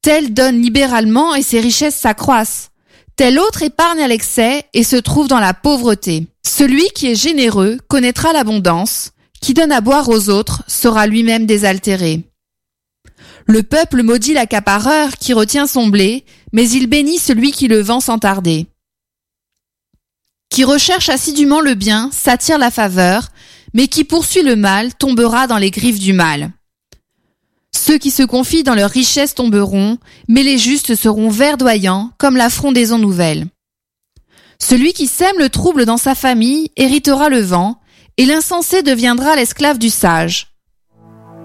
Tel donne libéralement et ses richesses s'accroissent. Tel autre épargne à l'excès et se trouve dans la pauvreté. Celui qui est généreux connaîtra l'abondance, qui donne à boire aux autres sera lui-même désaltéré. Le peuple maudit l'accapareur qui retient son blé, mais il bénit celui qui le vend sans tarder. Qui recherche assidûment le bien s'attire la faveur, mais qui poursuit le mal tombera dans les griffes du mal. Ceux qui se confient dans leur richesse tomberont, mais les justes seront verdoyants comme la frondaison nouvelle. Celui qui sème le trouble dans sa famille héritera le vent, et l'insensé deviendra l'esclave du sage.